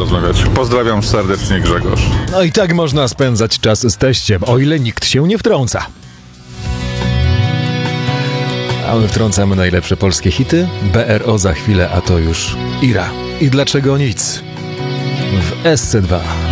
porozmawiać. Pozdrawiam serdecznie, Grzegorz. No i tak można spędzać czas z teściem, o ile nikt się nie wtrąca. A my wtrącamy najlepsze polskie hity. BRO za chwilę, a to już Ira. I dlaczego nic? W SC2.